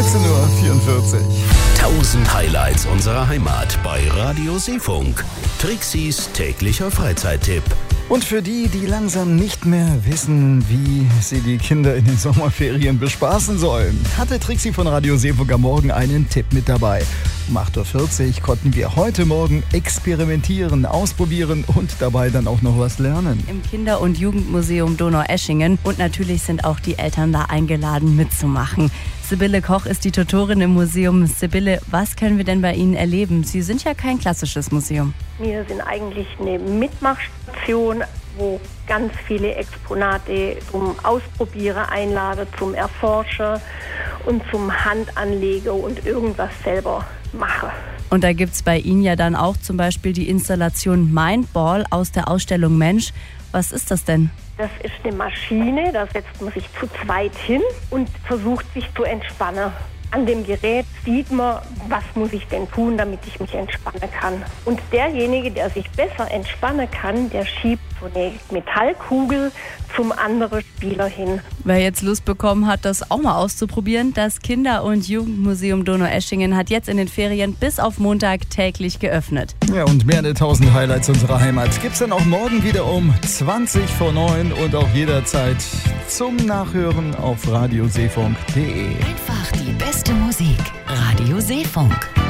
13:44 Uhr. 1000 Highlights unserer Heimat bei Radio Seefunk. Trixis täglicher Freizeittipp. Und für die, die langsam nicht mehr wissen, wie sie die Kinder in den Sommerferien bespaßen sollen, hatte Trixi von Radio Seefunk am Morgen einen Tipp mit dabei. Um 8:40 Uhr konnten wir heute Morgen experimentieren, ausprobieren und dabei dann auch noch was lernen. Im Kinder- und Jugendmuseum Donaueschingen. Und natürlich sind auch die Eltern da eingeladen mitzumachen. Sibylle Koch ist die Tutorin im Museum. Sibylle, was können wir denn bei Ihnen erleben? Sie sind ja kein klassisches Museum. Wir sind eigentlich eine Mitmachstation, wo ganz viele Exponate zum Ausprobieren einladen, zum Erforschen und zum Handanlegen und irgendwas selber machen. Und da gibt es bei Ihnen ja dann auch zum Beispiel die Installation Mindball aus der Ausstellung Mensch. Was ist das denn? Das ist eine Maschine, da setzt man sich zu zweit hin und versucht sich zu entspannen. An dem Gerät sieht man, was muss ich denn tun, damit ich mich entspannen kann. Und derjenige, der sich besser entspannen kann, der schiebt so eine Metallkugel zum anderen Spieler hin. Wer jetzt Lust bekommen hat, das auch mal auszuprobieren, das Kinder- und Jugendmuseum Donaueschingen hat jetzt in den Ferien bis auf Montag täglich geöffnet. Ja, und mehr als 1000 Highlights unserer Heimat gibt's dann auch morgen wieder um 20:09 und auch jederzeit zum Nachhören auf radioseefunk.de. Einfach die beste Musik. Radio Seefunk.